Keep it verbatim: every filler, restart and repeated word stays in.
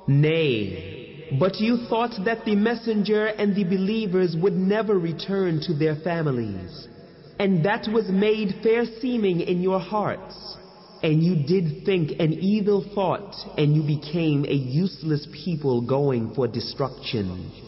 Nay, but you thought that the messenger and the believers would never return to their families, and that was made fair seeming in your hearts, and you did think an evil thought, and you became a useless people going for destruction.